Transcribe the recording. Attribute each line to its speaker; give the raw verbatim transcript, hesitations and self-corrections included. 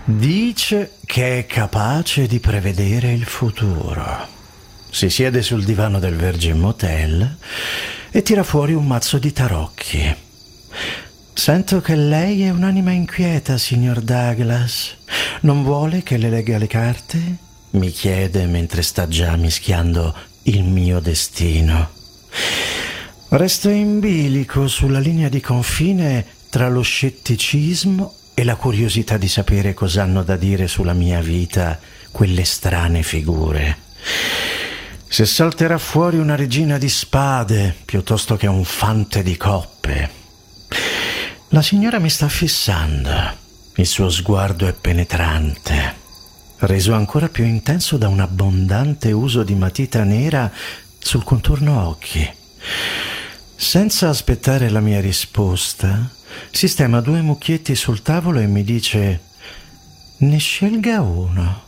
Speaker 1: Dice che è capace di prevedere il futuro. Si siede sul divano del Virgin Motel e tira fuori un mazzo di tarocchi. Sento che lei è un'anima inquieta, signor Douglas. Non vuole che le legga le carte? Mi chiede mentre sta già mischiando il mio destino. Resto in bilico sulla linea di confine tra lo scetticismo e la curiosità di sapere cosa hanno da dire sulla mia vita quelle strane figure. Se salterà fuori una regina di spade piuttosto che un fante di coppe. La signora mi sta fissando. Il suo sguardo è penetrante, reso ancora più intenso da un abbondante uso di matita nera sul contorno occhi. Senza aspettare la mia risposta, sistema due mucchietti sul tavolo e mi dice: ne scelga uno.